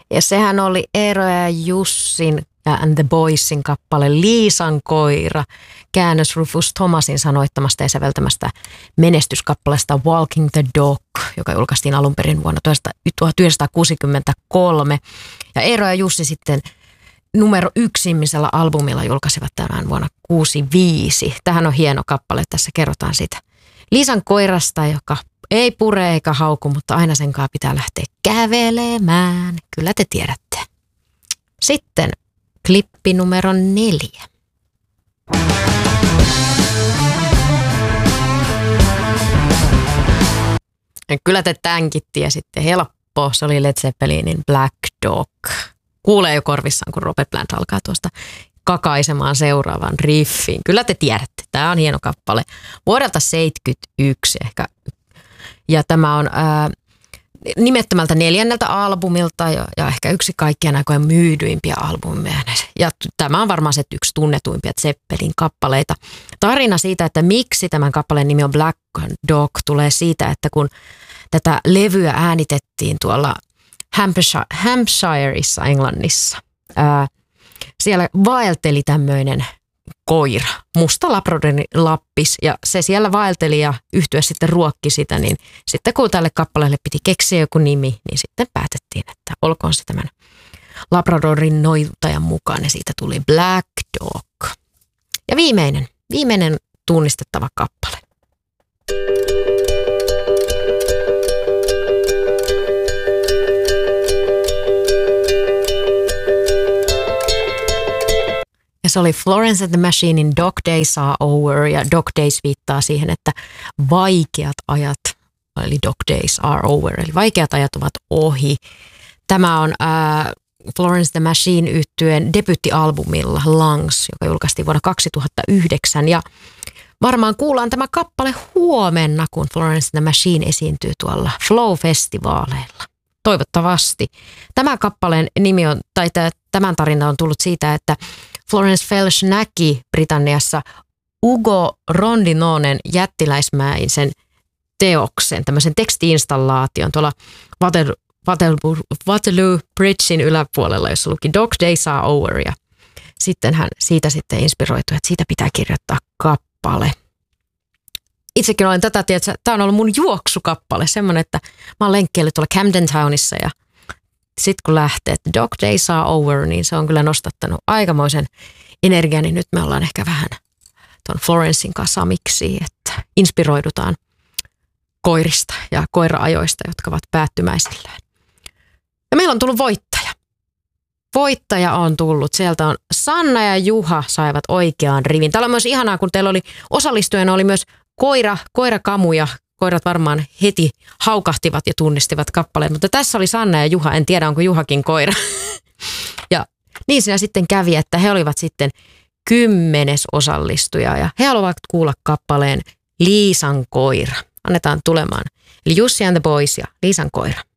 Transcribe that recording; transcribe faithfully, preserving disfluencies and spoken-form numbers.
Ja sehän oli Eero ja Jussin ja And the Boysin kappale Liisan koira. Käännös Rufus Thomasin sanoittamasta ja säveltämästä menestyskappaleesta Walking the Dog, joka julkaistiin alun perin vuonna tuhatyhdeksänsataakuusikymmentäkolme. Ja Eero ja Jussi sitten numero yksimmisellä albumilla julkaisivat tämän vuonna kuusikymmentäviisi. Tähän on hieno kappale, tässä kerrotaan sitä Liisan koirasta, joka ei pure eikä hauku, mutta aina sen kanssa pitää lähteä kävelemään. Kyllä te tiedätte. Sitten klippi numero neljä. Ja kyllä te tämänkin tiesitte. Helppo. Se oli Led Zeppelinin Black Dog. Kuulee jo korvissaan, kun Robert Plant alkaa tuosta kakaisemaan seuraavan riffin. Kyllä te tiedätte. Tämä on hieno kappale. Vuodelta seitsemänkymmentäyksi ehkä. Ja tämä on ää, nimettömältä neljänneltä albumilta ja, ja ehkä yksi kaikkien aikojen myydyimpiä albumeja. Ja tämä on varmaan se yksi tunnetuimpia Zeppelin kappaleita. Tarina siitä, että miksi tämän kappaleen nimi on Black Dog, tulee siitä, että kun tätä levyä äänitettiin tuolla Hampshire, Hampshireissa Englannissa, ää, siellä vaelteli tämmöinen koira, musta labradorin lappis, ja se siellä vaelteli ja yhtye sitten ruokki sitä, niin sitten kun tälle kappaleelle piti keksiä joku nimi, niin sitten päätettiin, että olkoon se tämän labradorin noitajan mukaan, ja siitä tuli Black Dog. Ja viimeinen, viimeinen tunnistettava kappale. Ja se oli Florence and the Machinein Dog Days Are Over, ja Dog Days viittaa siihen, että vaikeat ajat, eli Dog Days Are Over, eli vaikeat ajat ovat ohi. Tämä on äh, Florence and the Machine -yhtyeen debyyttialbumilla Lungs, joka julkaistiin vuonna kaksituhattayhdeksän, ja varmaan kuullaan tämä kappale huomenna, kun Florence and the Machine esiintyy tuolla Flow-festivaaleilla. Toivottavasti. Tämä kappaleen nimi on, tai tämän tarina on tullut siitä, että Florence Welch näki Britanniassa Ugo Rondinonen jättiläismäisen teoksen, tämmöisen tekstiinstallaation tuolla Waterloo, Waterloo, Waterloo Bridgein yläpuolella, jossa luki Dog Days Are Over, ja sitten hän siitä sitten inspiroitui, että siitä pitää kirjoittaa kappale. Itsekin olen tätä, tiedätkö, tämä on ollut mun juoksukappale, semmoinen, että mä oon lenkkeillyt tuolla Camden Townissa, ja sitten kun lähtee, että Dog Days Are Over, niin se on kyllä nostattanut aikamoisen energian, niin nyt me ollaan ehkä vähän tuon Florencein kanssa samiksi, että inspiroidutaan koirista ja koira-ajoista, jotka ovat päättymäisillään. Ja meillä on tullut voittaja. Voittaja on tullut. Sieltä on Sanna ja Juha saivat oikean rivin. Täällä on myös ihanaa, kun teillä oli osallistujana oli myös koira, koirakamuja. Koirat varmaan heti haukahtivat ja tunnistivat kappaleen, mutta tässä oli Sanna ja Juha. En tiedä, onko Juhakin koira. Ja niin siinä sitten kävi, että he olivat sitten kymmenes osallistuja ja he haluavat kuulla kappaleen Liisan koira. Annetaan tulemaan. Eli Jussi and the Boys ja Liisan koira.